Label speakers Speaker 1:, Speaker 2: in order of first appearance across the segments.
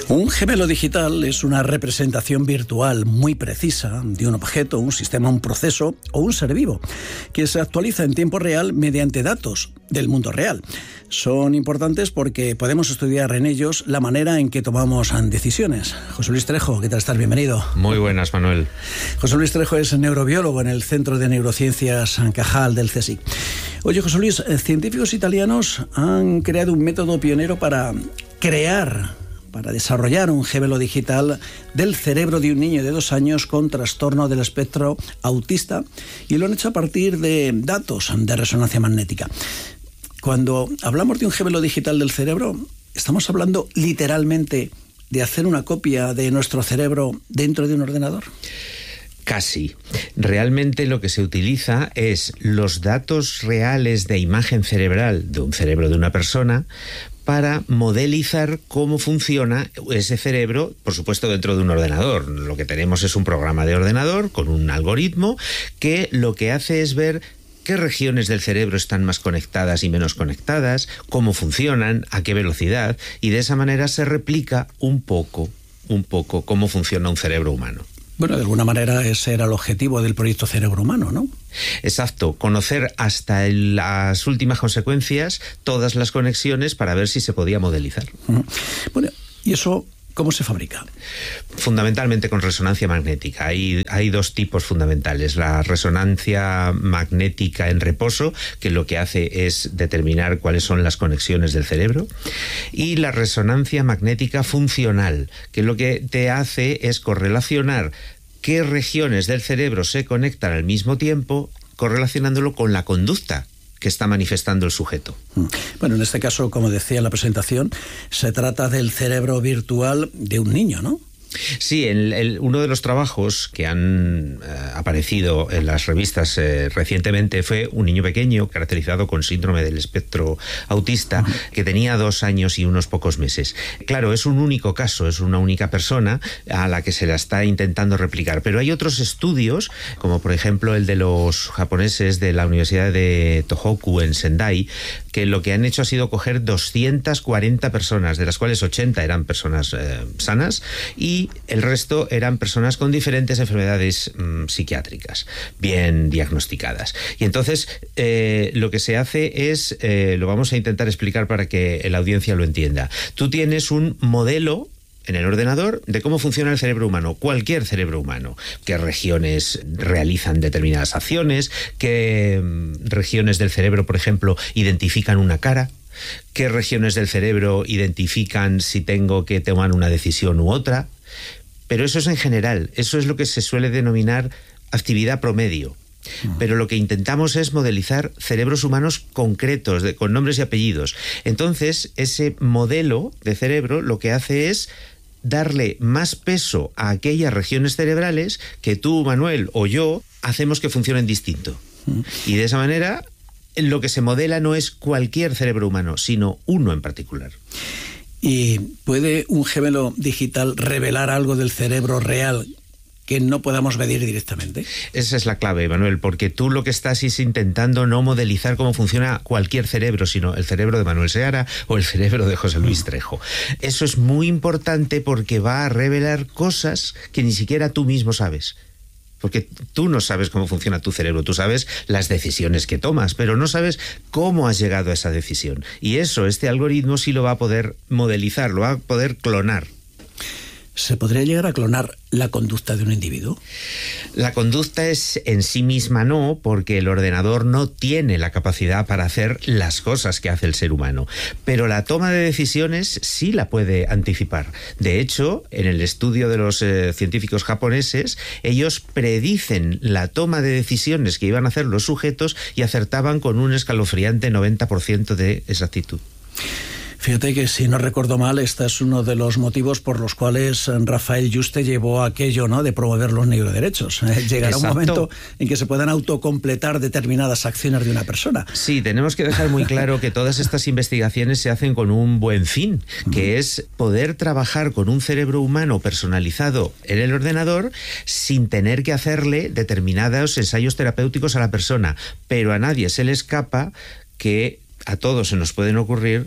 Speaker 1: Un gemelo digital es una representación virtual muy precisa de un objeto, un sistema, un proceso o un ser vivo que se actualiza en tiempo real mediante datos del mundo real. Son importantes porque podemos estudiar en ellos la manera en que tomamos decisiones. José Luis Trejo, ¿qué tal estás? Bienvenido.
Speaker 2: Muy buenas, Manuel.
Speaker 1: José Luis Trejo es neurobiólogo en el Centro de Neurociencias Cajal del CSIC. Oye, José Luis, científicos italianos han creado un método pionero para desarrollar un gemelo digital del cerebro de un niño de 2 años con trastorno del espectro autista, y lo han hecho a partir de datos de resonancia magnética. Cuando hablamos de un gemelo digital del cerebro, ¿estamos hablando literalmente de hacer una copia de nuestro cerebro dentro de un ordenador?
Speaker 2: Casi. Realmente lo que se utiliza es los datos reales de imagen cerebral de un cerebro de una persona para modelizar cómo funciona ese cerebro, por supuesto dentro de un ordenador. Lo que tenemos es un programa de ordenador con un algoritmo que lo que hace es ver qué regiones del cerebro están más conectadas y menos conectadas, cómo funcionan, a qué velocidad, y de esa manera se replica un poco cómo funciona un cerebro humano.
Speaker 1: Bueno, de alguna manera ese era el objetivo del proyecto Cerebro Humano, ¿no?
Speaker 2: Exacto, conocer hasta las últimas consecuencias todas las conexiones para ver si se podía modelizar.
Speaker 1: Bueno, ¿y eso cómo se fabrica?
Speaker 2: Fundamentalmente con resonancia magnética. Hay 2 tipos fundamentales. La resonancia magnética en reposo, que lo que hace es determinar cuáles son las conexiones del cerebro, y la resonancia magnética funcional, que lo que te hace es correlacionar qué regiones del cerebro se conectan al mismo tiempo, correlacionándolo con la conducta que está manifestando el sujeto.
Speaker 1: Bueno, en este caso, como decía en la presentación, se trata del cerebro virtual de un niño, ¿no?
Speaker 2: Sí, uno de los trabajos que han aparecido en las revistas recientemente fue un niño pequeño caracterizado con síndrome del espectro autista, que tenía 2 años y unos pocos meses. Claro, es un único caso, es una única persona a la que se la está intentando replicar, pero hay otros estudios, como por ejemplo el de los japoneses de la Universidad de Tohoku en Sendai, que lo que han hecho ha sido coger 240 personas, de las cuales 80 eran personas sanas, y el resto eran personas con diferentes enfermedades psiquiátricas bien diagnosticadas. Y entonces lo que se hace es, lo vamos a intentar explicar para que la audiencia lo entienda. Tú tienes un modelo en el ordenador de cómo funciona el cerebro humano, cualquier cerebro humano, qué regiones realizan determinadas acciones, qué regiones del cerebro, por ejemplo, identifican una cara, qué regiones del cerebro identifican si tengo que tomar una decisión u otra. Pero eso es en general, eso es lo que se suele denominar actividad promedio. Pero lo que intentamos es modelizar cerebros humanos concretos, con nombres y apellidos. Entonces, ese modelo de cerebro lo que hace es darle más peso a aquellas regiones cerebrales que tú, Manuel, o yo hacemos que funcionen distinto. Y de esa manera, lo que se modela no es cualquier cerebro humano, sino uno en particular.
Speaker 1: ¿Y puede un gemelo digital revelar algo del cerebro real que no podamos medir directamente?
Speaker 2: Esa es la clave, Manuel, porque tú lo que estás es intentando no modelizar cómo funciona cualquier cerebro, sino el cerebro de Manuel Seara o el cerebro de José Luis Trejo. Eso es muy importante porque va a revelar cosas que ni siquiera tú mismo sabes. Porque tú no sabes cómo funciona tu cerebro, tú sabes las decisiones que tomas, pero no sabes cómo has llegado a esa decisión. Y eso, este algoritmo sí lo va a poder modelizar, lo va a poder clonar.
Speaker 1: ¿Se podría llegar a clonar la conducta de un individuo?
Speaker 2: La conducta es en sí misma no, porque el ordenador no tiene la capacidad para hacer las cosas que hace el ser humano. Pero la toma de decisiones sí la puede anticipar. De hecho, en el estudio de los científicos japoneses, ellos predicen la toma de decisiones que iban a hacer los sujetos y acertaban con un escalofriante 90% de exactitud.
Speaker 1: Fíjate que, si no recuerdo mal, este es uno de los motivos por los cuales Rafael Yuste llevó aquello, ¿no?, de promover los neuroderechos. Llegará un momento en que se puedan autocompletar determinadas acciones de una persona.
Speaker 2: Sí, tenemos que dejar muy claro que todas estas investigaciones se hacen con un buen fin, que es poder trabajar con un cerebro humano personalizado en el ordenador sin tener que hacerle determinados ensayos terapéuticos a la persona. Pero a nadie se le escapa que a todos se nos pueden ocurrir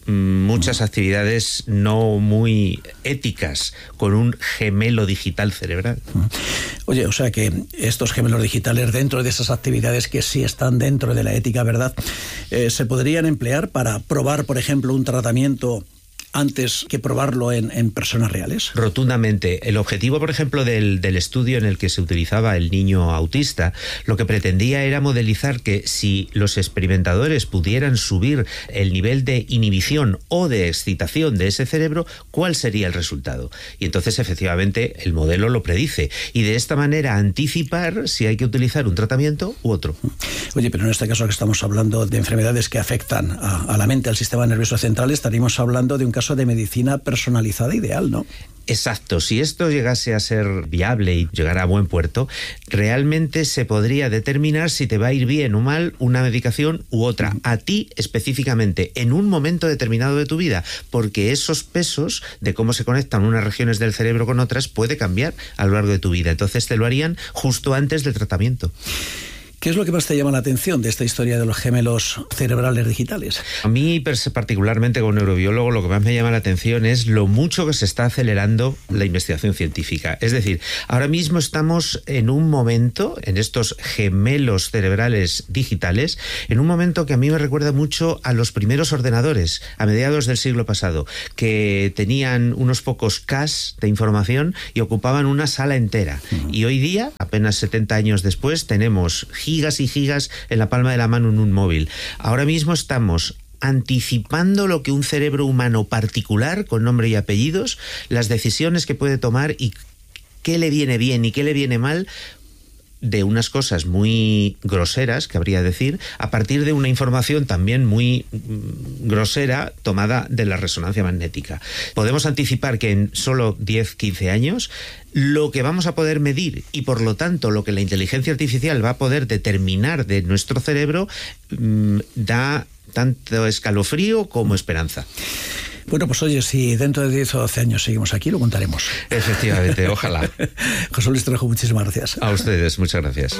Speaker 2: muchas actividades no muy éticas con un gemelo digital cerebral.
Speaker 1: Oye, o sea que estos gemelos digitales, dentro de esas actividades que sí están dentro de la ética, ¿verdad?, se podrían emplear para probar, por ejemplo, un tratamiento antes que probarlo en personas reales.
Speaker 2: Rotundamente. El objetivo, por ejemplo, del estudio en el que se utilizaba el niño autista, lo que pretendía era modelizar que si los experimentadores pudieran subir el nivel de inhibición o de excitación de ese cerebro, ¿cuál sería el resultado? Y entonces, efectivamente, el modelo lo predice. Y de esta manera anticipar si hay que utilizar un tratamiento u otro.
Speaker 1: Oye, pero en este caso que estamos hablando de enfermedades que afectan a la mente, al sistema nervioso central, estaríamos hablando de un caso de medicina personalizada ideal, ¿no?
Speaker 2: Exacto. Si esto llegase a ser viable y llegara a buen puerto, realmente se podría determinar si te va a ir bien o mal una medicación u otra, a ti específicamente, en un momento determinado de tu vida, porque esos pesos de cómo se conectan unas regiones del cerebro con otras puede cambiar a lo largo de tu vida. Entonces te lo harían justo antes del tratamiento.
Speaker 1: ¿Qué es lo que más te llama la atención de esta historia de los gemelos cerebrales digitales?
Speaker 2: A mí, particularmente como neurobiólogo, lo que más me llama la atención es lo mucho que se está acelerando la investigación científica. Es decir, ahora mismo estamos en un momento, en estos gemelos cerebrales digitales, en un momento que a mí me recuerda mucho a los primeros ordenadores, a mediados del siglo pasado, que tenían unos pocos caches de información y ocupaban una sala entera. Y hoy día, apenas 70 años después, tenemos gigas y gigas en la palma de la mano en un móvil. Ahora mismo estamos anticipando lo que un cerebro humano particular, con nombre y apellidos, las decisiones que puede tomar y qué le viene bien y qué le viene mal, de unas cosas muy groseras, cabría decir, a partir de una información también muy grosera tomada de la resonancia magnética. Podemos anticipar que en solo 10, 15 años lo que vamos a poder medir y por lo tanto lo que la inteligencia artificial va a poder determinar de nuestro cerebro da tanto escalofrío como esperanza.
Speaker 1: Bueno, pues oye, si dentro de 10 o 12 años seguimos aquí, lo contaremos.
Speaker 2: Efectivamente, ojalá.
Speaker 1: José Luis Trejo, muchísimas gracias.
Speaker 2: A ustedes, muchas gracias.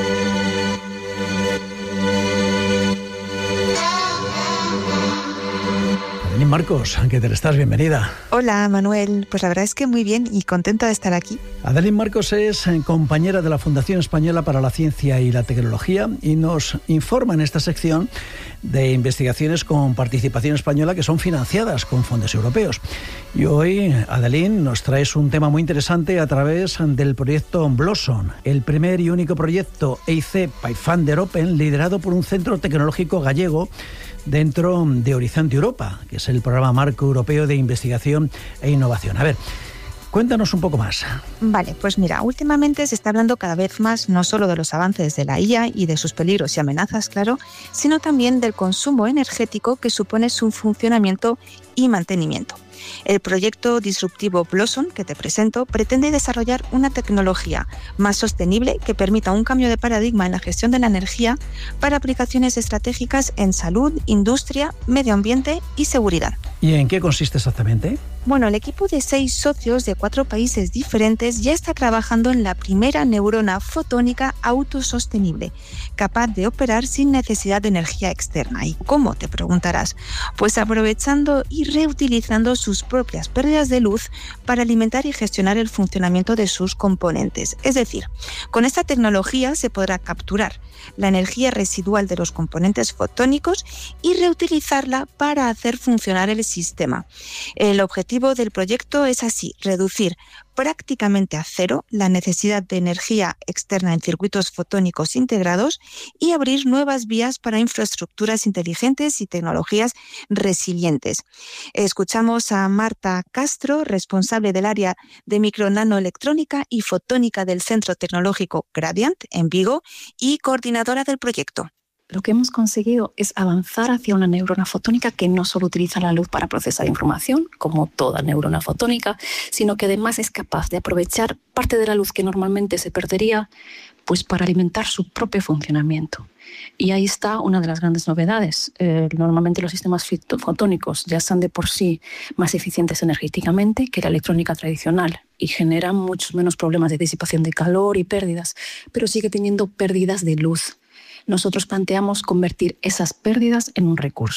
Speaker 1: Adeline Marcos, ¿qué tal estás? Bienvenida.
Speaker 3: Hola, Manuel. Pues la verdad es que muy bien y contenta de estar aquí.
Speaker 1: Adeline Marcos es compañera de la Fundación Española para la Ciencia y la Tecnología y nos informa en esta sección de investigaciones con participación española que son financiadas con fondos europeos. Y hoy, Adeline, nos traes un tema muy interesante a través del proyecto Blossom, el primer y único proyecto EIC Pathfinder Open liderado por un centro tecnológico gallego dentro de Horizonte Europa, que es el programa marco europeo de investigación e innovación. A ver, cuéntanos un poco más.
Speaker 3: Vale, pues mira, últimamente se está hablando cada vez más no solo de los avances de la IA y de sus peligros y amenazas, claro, sino también del consumo energético que supone su funcionamiento y mantenimiento. El proyecto disruptivo Blossom, que te presento, pretende desarrollar una tecnología más sostenible que permita un cambio de paradigma en la gestión de la energía para aplicaciones estratégicas en salud, industria, medio ambiente y seguridad.
Speaker 1: ¿Y en qué consiste exactamente?
Speaker 3: Bueno, el equipo de 6 socios de 4 países diferentes ya está trabajando en la primera neurona fotónica autosostenible, capaz de operar sin necesidad de energía externa. ¿Y cómo?, te preguntarás. Pues aprovechando y reutilizando sus propias pérdidas de luz para alimentar y gestionar el funcionamiento de sus componentes. Es decir, con esta tecnología se podrá capturar la energía residual de los componentes fotónicos y reutilizarla para hacer funcionar el sistema. El objetivo del proyecto es así, reducir prácticamente a cero la necesidad de energía externa en circuitos fotónicos integrados y abrir nuevas vías para infraestructuras inteligentes y tecnologías resilientes. Escuchamos a Marta Castro, responsable del área de micronanoelectrónica y fotónica del Centro Tecnológico Gradiant en Vigo y coordinadora del proyecto.
Speaker 4: Lo que hemos conseguido es avanzar hacia una neurona fotónica que no solo utiliza la luz para procesar información, como toda neurona fotónica, sino que además es capaz de aprovechar parte de la luz que normalmente se perdería, pues para alimentar su propio funcionamiento. Y ahí está una de las grandes novedades. Normalmente los sistemas fotónicos ya son de por sí más eficientes energéticamente que la electrónica tradicional y generan muchos menos problemas de disipación de calor y pérdidas, pero sigue teniendo pérdidas de luz. Nosotros planteamos convertir esas pérdidas en un recurso.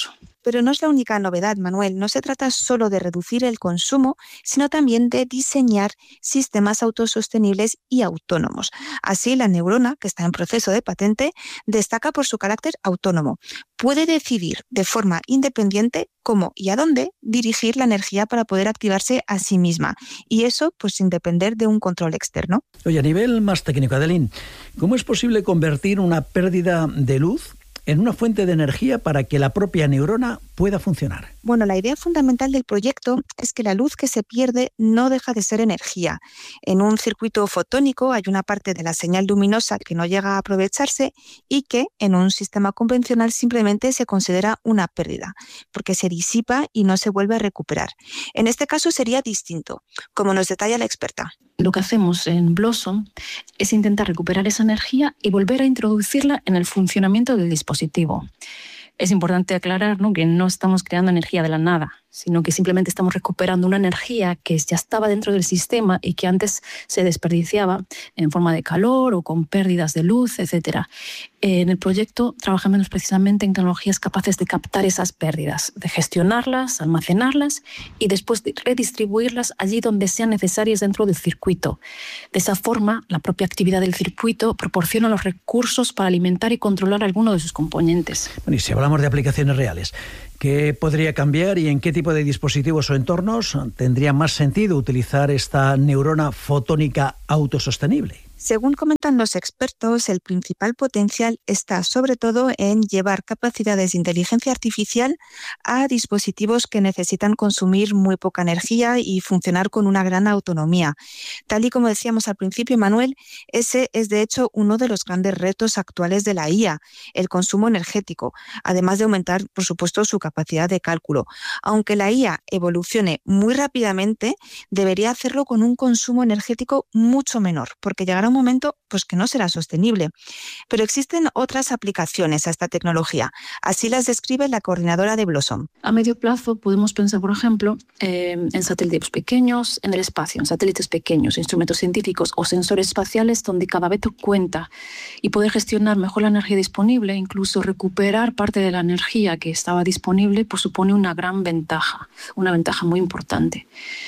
Speaker 3: Pero no es la única novedad, Manuel. No se trata solo de reducir el consumo, sino también de diseñar sistemas autosostenibles y autónomos. Así, la neurona, que está en proceso de patente, destaca por su carácter autónomo. Puede decidir de forma independiente cómo y a dónde dirigir la energía para poder activarse a sí misma. Y eso, pues, sin depender de un control externo.
Speaker 1: Oye, a nivel más técnico, Adeline, ¿cómo es posible convertir una pérdida de luz en una fuente de energía para que la propia neurona pueda funcionar?
Speaker 3: Bueno, la idea fundamental del proyecto es que la luz que se pierde no deja de ser energía. En un circuito fotónico hay una parte de la señal luminosa que no llega a aprovecharse y que en un sistema convencional simplemente se considera una pérdida, porque se disipa y no se vuelve a recuperar. En este caso sería distinto, como nos detalla la experta.
Speaker 4: Lo que hacemos en Blossom es intentar recuperar esa energía y volver a introducirla en el funcionamiento del dispositivo. Es importante aclarar, ¿no?, que no estamos creando energía de la nada, sino que simplemente estamos recuperando una energía que ya estaba dentro del sistema y que antes se desperdiciaba en forma de calor o con pérdidas de luz, etc. En el proyecto trabajamos precisamente en tecnologías capaces de captar esas pérdidas, de gestionarlas, almacenarlas y después de redistribuirlas allí donde sean necesarias dentro del circuito. De esa forma, la propia actividad del circuito proporciona los recursos para alimentar y controlar alguno de sus componentes.
Speaker 1: Bueno, y si hablamos de aplicaciones reales, ¿qué podría cambiar y en qué tipo de dispositivos o entornos tendría más sentido utilizar esta neurona fotónica autosostenible?
Speaker 3: Según comentan los expertos, el principal potencial está sobre todo en llevar capacidades de inteligencia artificial a dispositivos que necesitan consumir muy poca energía y funcionar con una gran autonomía. Tal y como decíamos al principio, Manuel, ese es de hecho uno de los grandes retos actuales de la IA, el consumo energético, además de aumentar, por supuesto, su capacidad de cálculo. Aunque la IA evolucione muy rápidamente, debería hacerlo con un consumo energético mucho menor, porque llegará un momento pues que no será sostenible. Pero existen otras aplicaciones a esta tecnología. Así las describe la coordinadora de Blossom.
Speaker 4: A medio plazo podemos pensar, por ejemplo, en satélites pequeños, en el espacio, en satélites pequeños, instrumentos científicos o sensores espaciales donde cada vez cuenta y poder gestionar mejor la energía disponible, incluso recuperar parte de la energía que estaba disponible, pues supone una gran ventaja, una ventaja muy importante.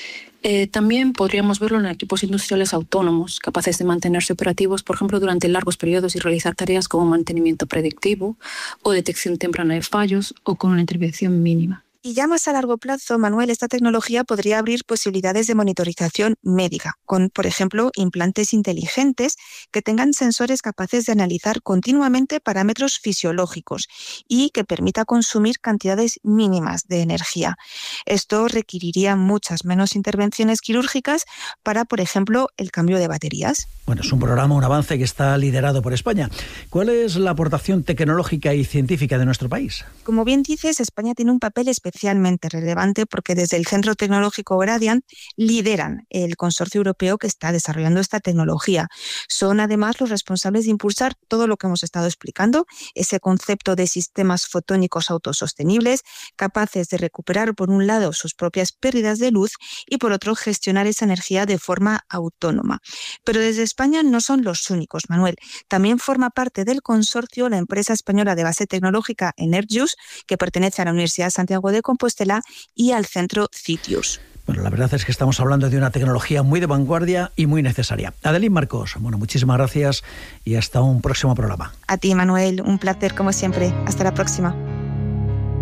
Speaker 4: También podríamos verlo en equipos industriales autónomos, capaces de mantenerse operativos, por ejemplo, durante largos periodos y realizar tareas como mantenimiento predictivo o detección temprana de fallos o con una intervención mínima.
Speaker 3: Y ya más a largo plazo, Manuel, esta tecnología podría abrir posibilidades de monitorización médica, con, por ejemplo, implantes inteligentes que tengan sensores capaces de analizar continuamente parámetros fisiológicos y que permita consumir cantidades mínimas de energía. Esto requeriría muchas menos intervenciones quirúrgicas para, por ejemplo, el cambio de baterías.
Speaker 1: Bueno, es un programa, un avance que está liderado por España. ¿Cuál es la aportación tecnológica y científica de nuestro país?
Speaker 3: Como bien dices, España tiene un papel especialmente relevante porque desde el Centro Tecnológico Gradiant lideran el consorcio europeo que está desarrollando esta tecnología. Son además los responsables de impulsar todo lo que hemos estado explicando, ese concepto de sistemas fotónicos autosostenibles, capaces de recuperar por un lado sus propias pérdidas de luz y por otro gestionar esa energía de forma autónoma. Pero desde España no son los únicos, Manuel. También forma parte del consorcio la empresa española de base tecnológica Energius, que pertenece a la Universidad de Santiago de Compostela y al centro CITIUS.
Speaker 1: Bueno, la verdad es que estamos hablando de una tecnología muy de vanguardia y muy necesaria. Adeline Marcos, bueno, muchísimas gracias y hasta un próximo programa.
Speaker 3: A ti, Manuel, un placer como siempre. Hasta la próxima.